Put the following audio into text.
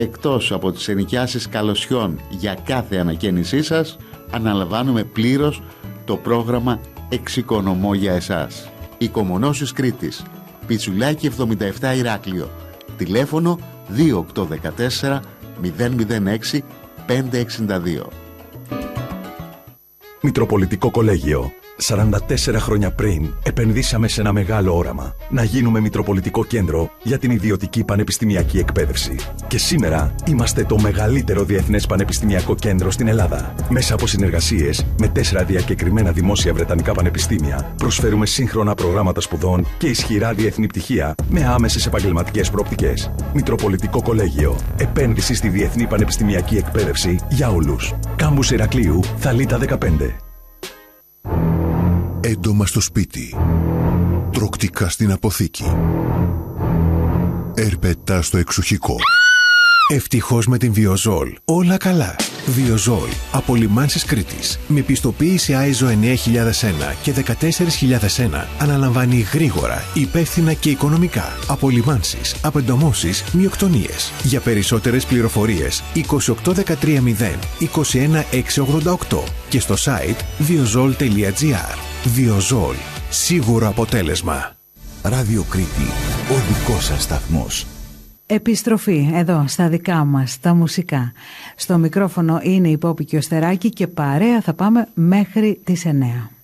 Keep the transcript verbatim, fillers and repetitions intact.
Εκτός από τις ενοικιάσεις καλοσιών για κάθε ανακαίνισή σας, αναλαμβάνουμε πλήρως το πρόγραμμα Εξοικονομώ για εσάς. Οικομονώσεις Κρήτης, Πιτσουλάκι εβδομήντα επτά Ηράκλειο. Τηλέφωνο δύο οκτώ ένα τέσσερα μηδέν μηδέν έξι πέντε έξι δύο. Μητροπολιτικό Κολέγιο. σαράντα τέσσερα χρόνια πριν επενδύσαμε σε ένα μεγάλο όραμα. Να γίνουμε Μητροπολιτικό Κέντρο για την ιδιωτική πανεπιστημιακή εκπαίδευση. Και σήμερα είμαστε το μεγαλύτερο διεθνές πανεπιστημιακό κέντρο στην Ελλάδα. Μέσα από συνεργασίες με τέσσερα διακεκριμένα δημόσια βρετανικά πανεπιστήμια, προσφέρουμε σύγχρονα προγράμματα σπουδών και ισχυρά διεθνή πτυχία με άμεσες επαγγελματικές προοπτικές. Μητροπολιτικό Κολέγιο. Επένδυση στη διεθνή πανεπιστημιακή εκπαίδευση για όλους. Κάμπους Ηρακλείου, Θαλίτα δεκαπέντε. Έντομα στο σπίτι. Τροκτικά στην αποθήκη. Ερπετά στο εξοχικό. Ευτυχώς με την Βιοζόλ. Όλα καλά. Βιοζόλ. Από Λιμάνσης Κρήτης. Με πιστοποίηση άιζο εννιά χιλιάδες ένα και δεκατέσσερα χιλιάδες ένα. Αναλαμβάνει γρήγορα, υπεύθυνα και οικονομικά. Από λιμάνσεις, απεντομώσεις, μειοκτονίες. Για περισσότερες πληροφορίες είκοσι οκτώ δεκατρία μηδέν είκοσι ένα εξακόσια ογδόντα οκτώ και στο site βιοζόλ τελεία τζι άρ. Βιοζόλ. Σίγουρο αποτέλεσμα. Ράδιο Κρήτη. Ο δικός σας σταθμός. Επιστροφή εδώ στα δικά μας, τα μουσικά. Στο μικρόφωνο είναι η Πόπη Κιωστεράκη και παρέα θα πάμε μέχρι τις εννέα.